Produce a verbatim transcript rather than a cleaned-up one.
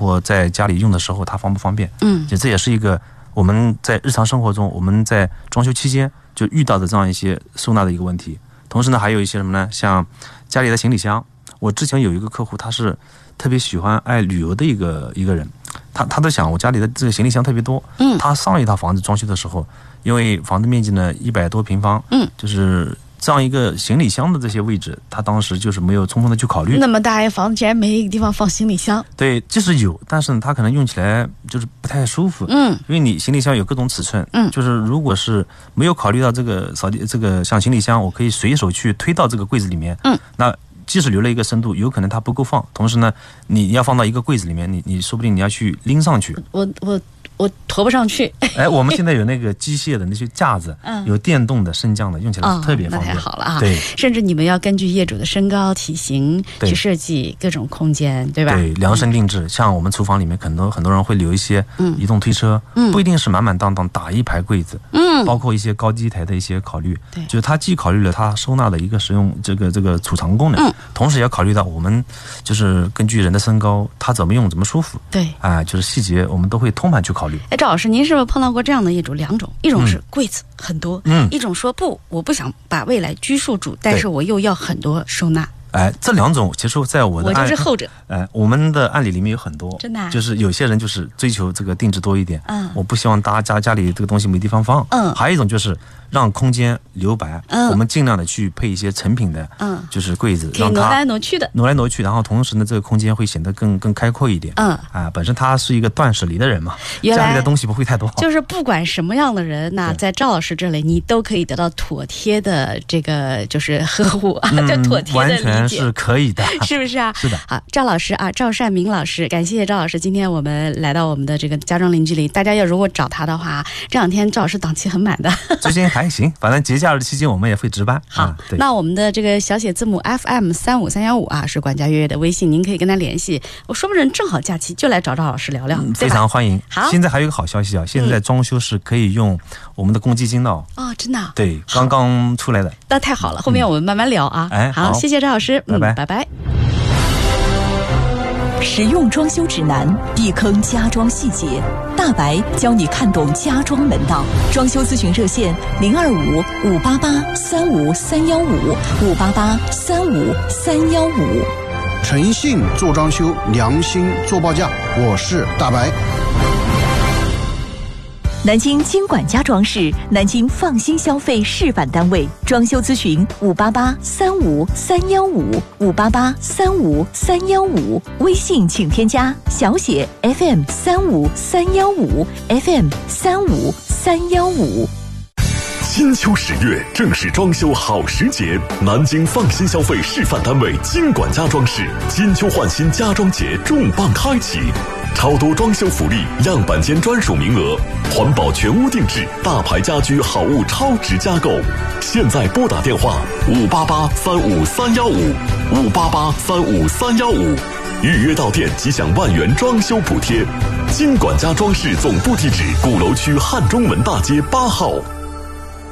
括在家里用的时候它方不方便。嗯，就这也是一个我们在日常生活中我们在装修期间就遇到的这样一些收纳的一个问题。同时呢，还有一些什么呢？像家里的行李箱，我之前有一个客户，他是特别喜欢爱旅游的一个一个人，他他在想我家里的这个行李箱特别多。嗯，他上一套房子装修的时候，因为房子面积呢一百多平方，嗯，就是这样一个行李箱的这些位置，他当时就是没有充分的去考虑。 那么大一房子竟然没一个地方放行李箱？ 对，即使有，但是呢，他可能用起来就是不太舒服。嗯，因为你行李箱有各种尺寸。嗯，就是如果是没有考虑到这个扫地这个像行李箱，我可以随手去推到这个柜子里面。嗯，那即使留了一个深度，有可能它不够放。同时呢，你要放到一个柜子里面，你你说不定你要去拎上去。 我我。我驮不上去。 哎，我们现在有那个机械的那些架子，嗯，有电动的升降的，用起来是特别方便。 哦，那太好了啊！ 对， 甚至你们要根据业主的身高、体型去设计各种空间，对吧？ 对，量身定制。嗯，像我们厨房里面，很多很多人会留一些移动推车，嗯，不一定是满满当当打一排柜子，嗯，包括一些高机台的一些考虑，对，就是它既考虑了它收纳的一个使用这个这个储藏功能，嗯，同时也要考虑到我们就是根据人的身高，它怎么用怎么舒服，对，啊、呃，就是细节我们都会通盘去考虑。 哎，赵老师，您是不是碰到过这样的业主？两种，一种是柜子很多，嗯，一种说不，我不想把未来拘束住，但是我又要很多收纳。 哎，这两种其实在我的我就是后者。 哎，我们的案例里面有很多， 真的、啊， 就是有些人就是追求这个定制多一点，嗯，我不希望大家家里这个东西没地方放，嗯，还有一种就是让空间留白，嗯，我们尽量的去配一些成品的，嗯，就是柜子， 可以挪来挪去的， 挪来挪去，然后同时呢，这个空间会显得更更开阔一点，嗯，啊，本身他是一个断舍离的人嘛，家里的东西不会太多， 就是不管什么样的人，那在赵老师这里，你都可以得到妥帖的这个就是呵护啊，嗯、就妥帖的理解， 完全是可以的。 是不是啊？ 是的。 好，赵老师啊，赵善明老师，感谢赵老师。今天我们来到我们的这个家装邻居里，大家要如果找他的话，这两天赵老师档期很满的。 最近还行，反正节假日期间我们也会值班。 好，啊、那我们的这个小写字母 F M 三五三幺五啊，是管家月月的微信，您可以跟他联系。我说不准正好假期就来找赵老师聊聊，嗯、 非常欢迎。 好， 现在还有一个好消息啊，现在装修是可以用我们的公积金的哦。 哦，真的、啊？ 对，刚刚出来的。 那太好了，后面我们慢慢聊啊。 哎、嗯， 好，谢谢赵老师， 拜拜， 嗯、拜拜。 实用装修指南，避坑家装细节，大白教你看懂家装门道。装修咨询热线零二五五八八三五三幺五五八八三五三幺五。 诚信做装修，良心做报价。我是大白。 南京经管家装是南京放心消费示范单位，装修咨询五八八三五三幺五五八八三五三幺五，微信请添加小写 F M 三五三幺五 F M 三五三幺五。 金秋十月正是装修好时节，南京放心消费示范单位经管家装饰金秋换新家装节重磅开启，超多装修福利，样板间专属名额，环保全屋定制，大牌家居好物超值加购。现在拨打电话五八八三五三幺五五八八三五三幺五，预约到店即享万元装修补贴。经管家装饰总部地址：鼓楼区汉中门大街八号。